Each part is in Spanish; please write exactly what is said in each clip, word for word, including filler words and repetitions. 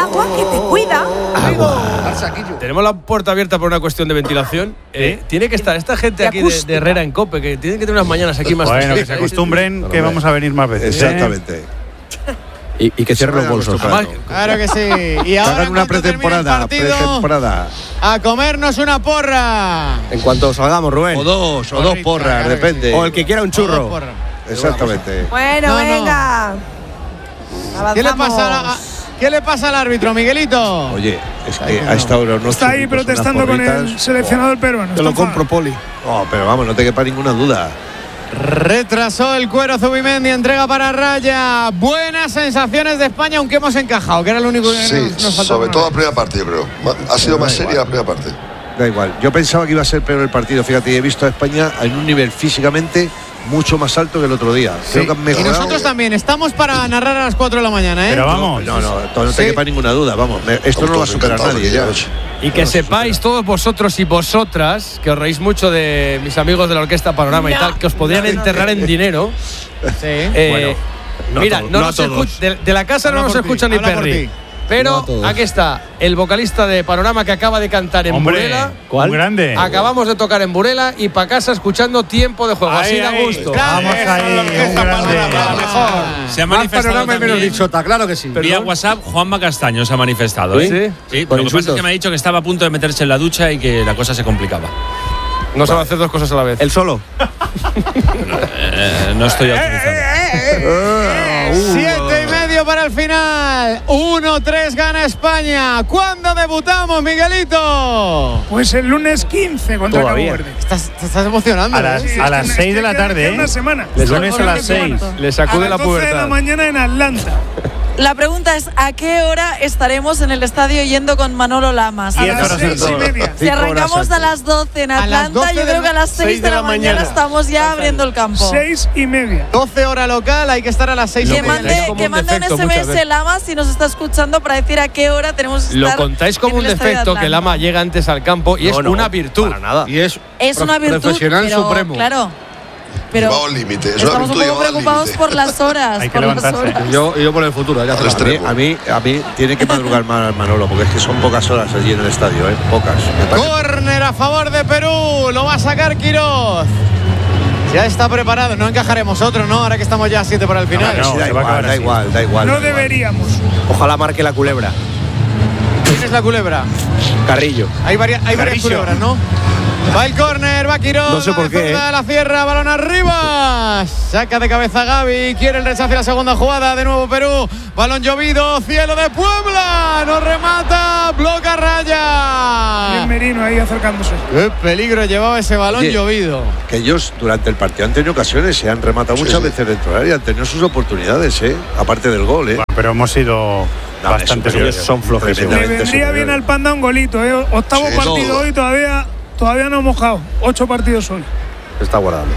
agua que te cuida. Agua. Tenemos la puerta abierta por una cuestión de ventilación. Eh, tiene que estar esta gente aquí de, de Herrera en Cope, que tienen que tener unas mañanas aquí más. Bueno, que se acostumbren que vamos a venir más veces. Exactamente. Y, y que cierren los bolsos. Claro que sí. Y ahora hagan una pretemporada, pretemporada. A comernos una porra. En cuanto salgamos, Rubén. O dos, o dos porras, depende. O el que quiera un churro. Exactamente. Bueno, No, no. venga. ¿Qué le, Avanzamos. pasa a- ¿Qué le pasa al árbitro, Miguelito? Oye, es que a esta hora no Está ahí protestando con el seleccionador peruano. Te lo Está compro, Poli. No, pero vamos, no te quepa ninguna duda. Retrasó el cuero Zubimendi, entrega para Raya. Buenas sensaciones de España, aunque hemos encajado, que era lo único que Sí, nos, nos faltaba. sobre todo la primera parte, yo creo. Ma- Ha sido más seria la primera parte. Da igual. Yo pensaba que iba a ser peor el partido. Fíjate, he visto a España en un nivel físicamente mucho más alto que el otro día. Creo que han Y mejorado. nosotros también estamos para narrar a las cuatro de la mañana, ¿eh? Pero vamos. No, no, no, no te Sí. quepa ninguna duda. Vamos, me- esto no lo va a superar nadie ya. Y que sepáis todos vosotros y vosotras, que os reís mucho de mis amigos de la Orquesta Panorama y tal, que os podrían enterrar en dinero. Sí. Eh, no mira, todo- no no nos a todos. escu- de, de la casa Habla no nos por ti, escucha ni habla por Perry. ti. Pero No a todos. aquí está el vocalista de Panorama que acaba de cantar en Hombre, Burela. ¿cuál? Un grande. Acabamos de tocar en Burela y para casa escuchando Tiempo de Juego. Así Ahí, da ahí. gusto. Vamos Eso ahí, es lo que un está grande. pasando, mejor. Se ha Más manifestado panorama y menos también dichota, claro que sí. vía WhatsApp. Juanma Castaño se ha manifestado. ¿eh? ¿Sí? Sí, Con lo que pasa insultos. es que me ha dicho que estaba a punto de meterse en la ducha y que la cosa se complicaba. No sabe hacer dos cosas a la vez. El solo. Eh, no estoy autorizado. Siete y medio para el final. uno tres gana España. ¿Cuándo debutamos, Miguelito? Pues el lunes quince contra Cabo Todavía. Verde. Estás, te estás emocionando. A las, ¿eh? Sí, a es las que- seis es de que la queda- tarde, queda ¿eh? Una semana. El lunes a las seis. Le A sacude las la doce de la pubertad. mañana en Atlanta. La pregunta es, ¿a qué hora estaremos en el estadio yendo con Manolo Lamas? A Diez las horas seis y antes. media. Si arrancamos a las doce en A las Atlanta, doce yo de creo que a las seis seis de la mañana estamos ya abriendo el campo. Seis y media. doce hora local, hay que estar a las seis y Que media. mande, como que un mande un defecto muchas S M S veces. Lamas si nos está escuchando para decir a qué hora tenemos que Lo estar contáis como en un el estadio de defecto que el Atlanta. ama llega antes al campo y es No, no, una virtud. Para nada. Y es Es una virtud, profesional pero, supremo. claro. Pero Llevado al límite. Es una estamos un virtud poco llevada al preocupados límite. por las horas. Hay que por las levantarse. horas. Yo, yo por el futuro, ya Al está. A mí, extremo. a mí, a mí tiene que madrugar más Manolo, porque es que son pocas horas allí en el estadio, ¿eh? Pocas. Me parece- Córner a favor de Perú, lo va a sacar Quiroz. Ya está preparado, no encajaremos otro, ¿no? Ahora que estamos ya a siete para el final. No, Sí, da se va a igual, acabar da así. igual, da igual. No da igual. deberíamos. Ojalá marque la culebra. ¿Quién es la culebra? Carrillo. Hay, varias hay varias Carrillo. culebras, ¿no? Va el córner, va Quiroz. No sé por la qué, defensa ¿eh? de la Sierra, balón arriba. Saca de cabeza Gaby, quiere el rechazo y la segunda jugada. De nuevo Perú, balón llovido, cielo de Puebla. No remata, bloca Y el Raya. Merino ahí acercándose. Qué peligro llevaba ese balón Oye, llovido. Que ellos durante el partido han tenido ocasiones, se han rematado Sí, muchas sí. veces dentro del área, han tenido sus oportunidades, ¿eh? Aparte del gol, ¿eh? Bueno, pero hemos sido No, bastante superiores, superiores. son flojísimos. Le Tremendamente vendría bien superiores. al Panda un golito, ¿eh? Octavo Sí, partido todo. hoy, todavía, todavía no hemos mojado. Ocho partidos hoy. Está guardando.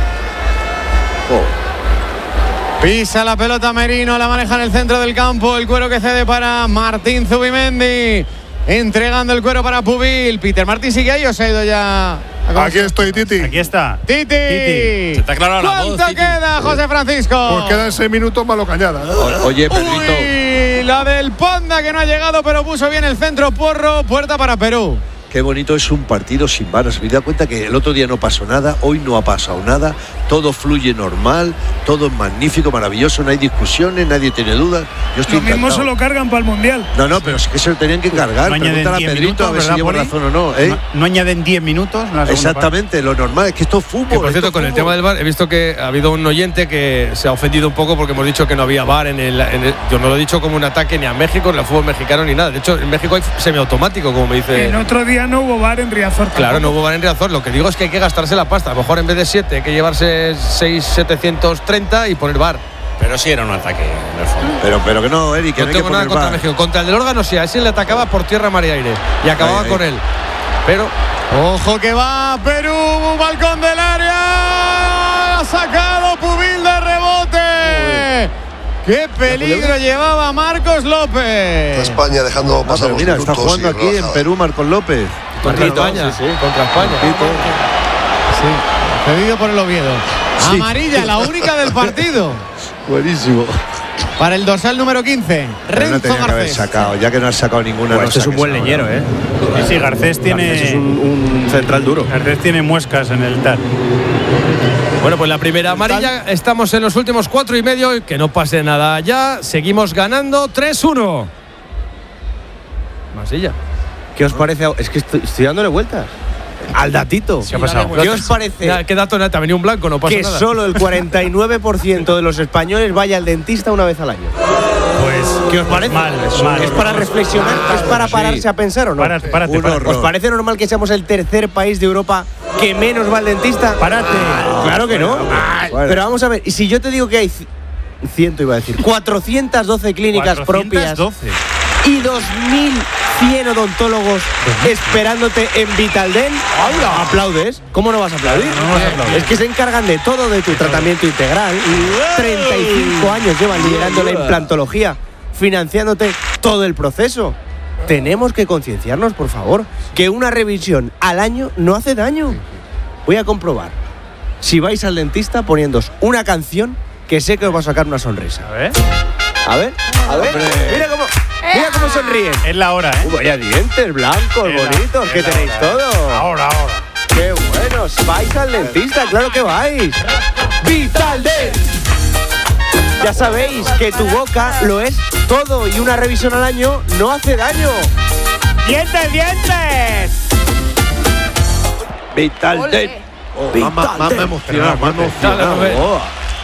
Pisa la pelota Merino, la maneja en el centro del campo. El cuero que cede para Martín Zubimendi. Entregando el cuero para Pubil. Peter Martín sigue ahí o se ha ido ya. a Aquí estoy, Titi. Aquí está. Titi. Titi. Se te ha aclarado la voz, ¿Cuánto Titi. queda, José Francisco? Pues quedan seis minutos malo cañada. O- Oye, Pedrito, Uy, la del Panda que no ha llegado, pero puso bien el centro. Porro, puerta para Perú. qué bonito es un partido sin varas. Me da cuenta que el otro día no pasó nada, hoy no ha pasado nada, todo fluye normal, todo es magnífico, maravilloso, no hay discusiones, nadie tiene dudas. Yo estoy Lo mismo encantado. se lo cargan para el Mundial. No, no, pero es que se lo tenían que cargar. No añaden Pregúntale a diez Pedrito minutos, a ver si ¿verdad, llevo Poli? razón o no, ¿eh? No, no añaden diez minutos. en la segunda Exactamente, lo normal es que esto es fútbol. Que por esto cierto, es con el fútbol. tema del VAR, he visto que ha habido un oyente que se ha ofendido un poco porque hemos dicho que no había VAR en el, en el- yo no lo he dicho como un ataque ni a México, ni al fútbol mexicano, ni nada. De hecho, en México hay semiautomático, como me dice. El otro día no hubo bar en Riazor. Claro, no tampoco. hubo VAR en Riazor. Lo que digo es que hay que gastarse la pasta. A lo mejor en vez de siete hay que llevarse seis setecientos treinta y poner VAR. Pero sí era un ataque en el fondo. Pero, pero que no, Eric, que No no hay que tengo nada poner contra VAR. México. Contra el del órgano sí, a ese le atacaba por tierra, mar y aire. Y acababa Ahí, ahí. con él. Pero Ojo que va Perú, balcón del área. Ha sacado Pubil de rebote. Qué peligro llevaba Marcos López. Está España dejando Ah, pasar pero los mira, está minutos jugando y aquí en relajada. Perú Marcos López. contra Marquito, España. sí, sí. Contra España. Marquito. Sí, cedido por el Oviedo. Sí. Amarilla, la única del partido. Buenísimo. para el dorsal número quince, Pero no Renzo tenía que haber Garcés. sacado, ya que no has sacado ninguna. Pues no este es un saques buen ahora. leñero, ¿eh? Sí, sí, Garcés tiene. Garcés es un, un central duro. Garcés tiene muescas en el tal. Bueno, pues la primera amarilla, estamos en los últimos cuatro y medio, y que no pase nada ya, seguimos ganando tres uno. Masilla. ¿Qué os parece? Es que estoy, estoy dándole vueltas al datito. ¿Qué ha pasado? ¿Qué os parece? Ya, ¿qué dato? Te ha venido un blanco, no pasa Que nada. solo el cuarenta y nueve por ciento de los españoles vaya al dentista una vez al año. Pues. ¿Qué os parece? Mal, mal. ¿Es para reflexionar? ¿Es para pararse Sí. a pensar o no? Párate, párate, Un párate. horror. ¿Os parece normal que seamos el tercer país de Europa que menos va al dentista? Párate. Claro que no. Bueno. Pero vamos a ver, y si yo te digo que hay c- ciento iba a decir, cuatrocientas doce clínicas propias cuatrocientos doce. y dos mil cien odontólogos esperándote en Vitaldent, ¿aplaudes? ¿Cómo no vas a aplaudir? No vas a aplaudir. Es que se encargan de todo de tu tratamiento integral. treinta y cinco años llevan liderando la implantología, financiándote todo el proceso. Tenemos que concienciarnos, por favor, que una revisión al año no hace daño. Voy a comprobar si vais al dentista poniéndoos una canción que sé que os va a sacar una sonrisa. A ver. A ver, a ver. Mira cómo, mira cómo sonríen. Es la hora, ¿eh? Uh, vaya dientes blancos, Es la- bonitos, es que la tenéis hora, todo. ¿eh? Ahora, ahora. ¡Qué buenos! ¡Vais al dentista! ¡Claro que vais! ¡Vitaldent! Ya sabéis que tu boca lo es todo y una revisión al año no hace daño. ¡Dientes, dientes! Vitaldent. Oh, más- más- más me emocionado, más me emocionado. Rubén. Oh.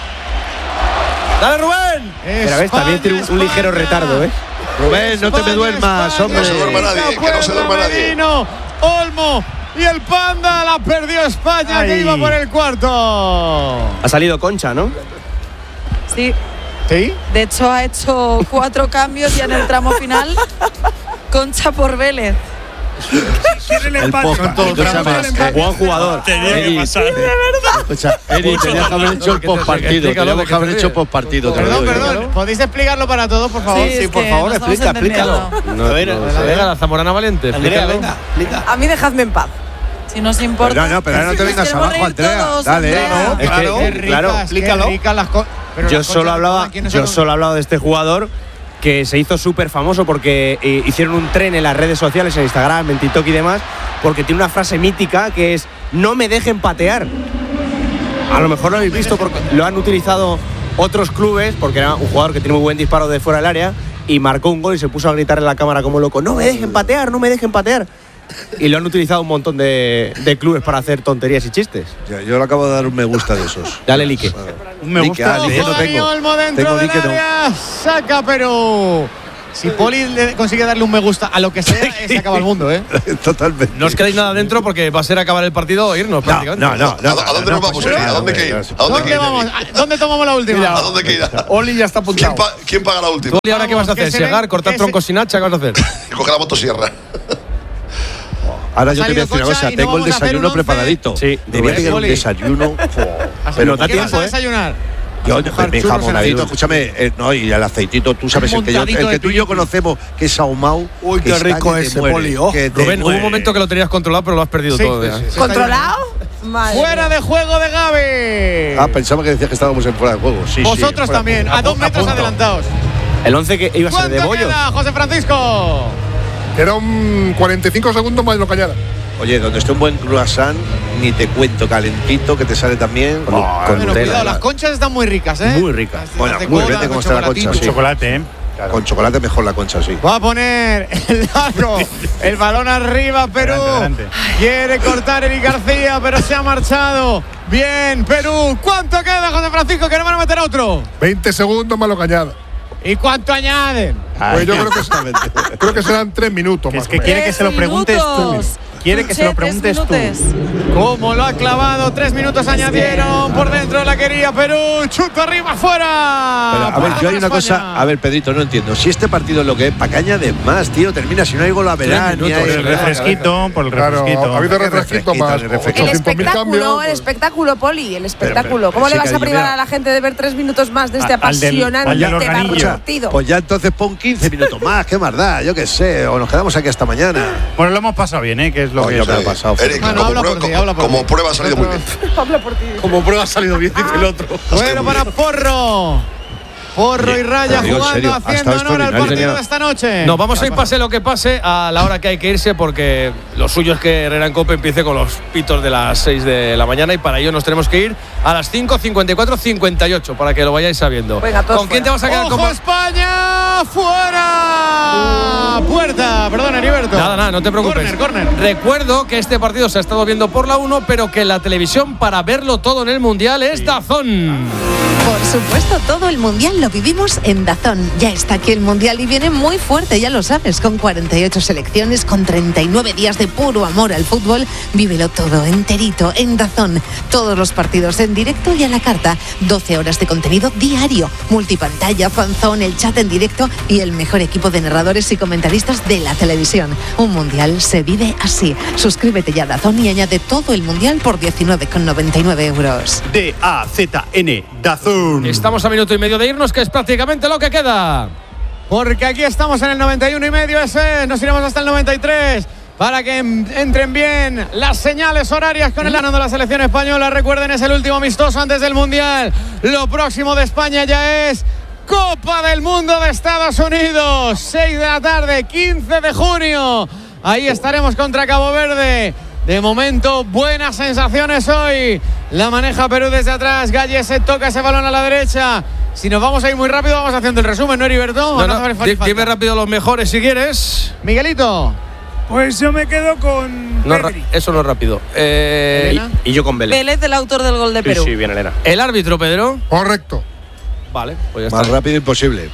¡Dale, Rubén! Pero ves, también tiene un, un ligero retardo, ¿eh? Rubén, no te me duermas, hombre. No se duerma nadie, que no se duerma nadie. Merino, Olmo y el Panda la perdió España, que Ay. iba por el cuarto. Ha salido Concha, ¿no? Sí, ¿Sí? de hecho ha hecho cuatro cambios ya en el tramo final. Concha por Vélez. Quiere el El empate. Poca, Con todo escúchame, el empate. Buen jugador. Tenía que Eri, pasar. Escucha, Eri, tenías que haber hecho el postpartido. Explícalo, Teníamos que haber porque hecho te- postpartido. te lo Perdón, digo yo. perdón. ¿Podéis explicarlo para todos, por favor? es por que favor, no estamos explica, explícalo. entendiendo. No, Venga, no sé. venga, la Zamorana Valiente. explícalo. A mí dejadme en paz. Si nos importa. Pero no, no, pero ahora no te Nos vengas queremos abajo, reír Andrea. todos, Dale, Andrea. no. Es que, Claro, eh, qué claro, ricas, explícalo. qué ricas las co- pero Yo las solo conchas hablaba, de ¿quiénes yo son? solo hablaba de este jugador que se hizo súper famoso porque eh, hicieron un tren en las redes sociales, en Instagram, en TikTok y demás, porque tiene una frase mítica que es no me dejen patear. A lo mejor lo habéis visto porque lo han utilizado otros clubes, porque era un jugador que tiene muy buen disparo de fuera del área y marcó un gol y se puso a gritar en la cámara como loco, no me dejen patear, no me dejen patear. Y lo han utilizado un montón de, de clubes para hacer tonterías y chistes. Ya, yo le acabo de dar un me gusta de esos. Dale, like. Un me Like, gusta. ah, like Ojo, no Dani tengo. Olmo dentro Tengo del like, no. área. Saca Perú. Si Poli le consigue darle un me gusta a lo que sea, eh, se acaba el mundo, ¿eh? Totalmente. No os quedáis nada dentro porque va a ser acabar el partido o irnos No, prácticamente. no, no. no, ¿A, a dónde no, nos vamos, no, Eri? ¿A no, dónde no, que ir? no, ¿A dónde ¿Dónde que ir, vamos? Eri? ¿A- ¿Dónde tomamos la última? ¿A dónde que ir? Oli ya está ¿Quién, apuntado. pa- quién paga la última? ¿Y ahora qué vas a Que hacer? se ¿Llegar, ve- cortar que se- troncos sin hacha? ¿Qué vas a hacer? Coge la motosierra. Ahora yo te voy a salido decir una Concha cosa. y no Tener el vamos a hacer desayuno un once. preparadito. Sí, Debía Rubén. tener un Poli. desayuno. Pero da ¿Qué vas tiempo, a ¿eh? desayunar? Yo, Vas a mojar mi churros jamonadito, encima. escúchame, eh, no, y el aceitito, tú sabes, el que, yo, montadito el de que tú y yo pimiento. conocemos, que es ahumado. Uy, que qué está rico que te ese, muere, Poli, oh. que te Rubén, hubo un muere. momento que lo tenías controlado, pero lo has perdido Sí, todo. sí, ya. sí, sí. ¿Controlado? Madre Fuera mía. de juego de Gaby. Ah, pensaba que decías que estábamos en fuera de juego. Sí, sí, Vosotros fuera de también, juego. a dos pu- metros punto. adelantados. El once que iba a ser de ¿Cuánto bollos. queda, José Francisco? Era un cuarenta y cinco segundos más de lo cañada. Oye, donde esté un buen croissant, ni te cuento, calentito, que te sale también. Con- Oh, con Bueno, Nutella, cuidado, las conchas están muy ricas, ¿eh? Muy ricas. Las Bueno, de muy cola, bien, cómo con está la concha, chocolatito. sí. Chocolate, ¿eh? Con chocolate mejor la concha, sí. Va a poner el largo, el balón arriba, Perú. Adelante, adelante. Quiere cortar Eric García, pero se ha marchado. Bien, Perú. ¿Cuánto queda, José Francisco? Que no van a meter otro. veinte segundos más lo cañada. ¿Y cuánto añaden? Pues yo creo que, creo que serán tres minutos Que más. es que o menos. quiere que se lo Tres preguntes tú. minutos. Quiere que se lo Che, tres preguntes tú. minutos. ¿Cómo lo ha clavado? Tres minutos añadieron. Por dentro la quería Perú. Chuto arriba, fuera. Pero, a ver, yo hay una España. cosa, a ver, Pedrito, no entiendo. Si este partido es lo que es, ¿para qué añades más, tío? Termina, si no hay gol a verán. Tres ni minutos, hay- Por el refresquito, por el Claro, refresquito. ha habido ¿Qué refresquito refresquito, más. ni refresquito? El ochocientos mil espectáculo, cambios. el espectáculo, Poli, el espectáculo. pero- ¿Cómo sí, le vas a cariño, privar mira. a la gente de ver tres minutos más de este A- al del- apasionante al del organillo. partido? Pues ya entonces pon quince minutos más, qué más da, yo qué sé, o nos quedamos aquí hasta mañana. Bueno, lo hemos pasado bien, ¿eh? Que es lo Oye, que me ha pasado. Eric, Bueno, como, habla prueba, por ti, como- habla por como ti. prueba ha salido muy bien. Habla por ti. Como prueba ha salido bien, dice el otro. Bueno para Porro. Porro y Raya Digo, en jugando, serio, haciendo hasta esto honor al ni- partido no, de esta noche. No, vamos a ir pase lo que pase a la hora que hay que irse porque lo suyo es que Herrera en Cope empiece con los pitos de las seis de la mañana y para ello nos tenemos que ir a las cinco, cincuenta y cuatro, cincuenta y ocho para que lo vayáis sabiendo. Venga, todos ¿Con quién te fuera. vas a quedar? ¡Ojo, con- España! ¡Fuera! Puerta, perdón, Heriberto. Nada, nada, no te preocupes. Corner, corner. Recuerdo que este partido se ha estado viendo por la uno, pero que la televisión para verlo todo en el Mundial es DAZN. Por supuesto, todo el Mundial lo vivimos en DAZN. Ya está aquí el Mundial y viene muy fuerte, ya lo sabes, con cuarenta y ocho selecciones, con treinta y nueve días de puro amor al fútbol. Vívelo todo enterito en DAZN. Todos los partidos en directo y a la carta. doce horas de contenido diario, multipantalla, fanzone, el chat en directo y el mejor equipo de narradores y comentaristas de la televisión. Un Mundial se vive así. Suscríbete ya a DAZN y añade todo el Mundial por diecinueve con noventa y nueve euros. D A Z N, DAZN. Estamos a minuto y medio de irnos, que es prácticamente lo que queda. Porque aquí estamos en el noventa y uno y medio, ese. Nos iremos hasta el noventa y tres. Para que entren bien las señales horarias con el ano de la selección española. Recuerden, es el último amistoso antes del Mundial. Lo próximo de España ya es Copa del Mundo de Estados Unidos. seis de la tarde, quince de junio. Ahí estaremos contra Cabo Verde. De momento, buenas sensaciones hoy. La maneja Perú desde atrás. Galles se toca ese balón a la derecha. Si nos vamos a ir muy rápido, vamos haciendo el resumen, ¿no, Heriberto? No, ¿O no no, hace di- falta? dime rápido los mejores si quieres. Miguelito. Pues yo me quedo con No, ra- Pedri. eso no es rápido. Eh, Elena. Y yo con Vélez. Vélez, el autor del gol de Perú. Sí, sí, bien, Elena. el árbitro, Pedro. Correcto. Vale, pues ya Más está. rápido imposible.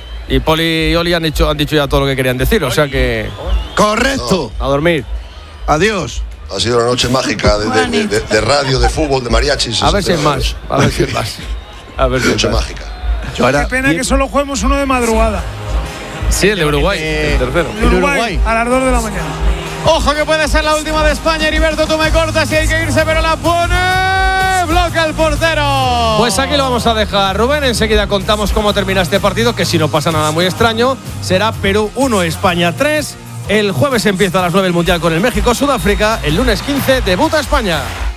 Y Poli y Oli han dicho, han dicho ya todo lo que querían decir, o sea que Correcto. A dormir. Adiós. Ha sido una noche mágica de, de- de- de radio, de fútbol, de mariachis. a ver si es más. A ver si es más. A ver si es Noche más. mágica. Yo ahora, Qué pena que solo juguemos uno de madrugada. Sí, el de Uruguay, Eh, el tercero. En Uruguay, Uruguay. a las dos de la mañana. Ojo que puede ser la última de España. Heriberto, tú me cortas y hay que irse, pero la pone. Bloca el portero. Pues aquí lo vamos a dejar, Rubén. Enseguida contamos cómo termina este partido, que si no pasa nada muy extraño, será Perú uno, España tres. El jueves empieza a las nueve el Mundial con el México-Sudáfrica. El lunes quince debuta España.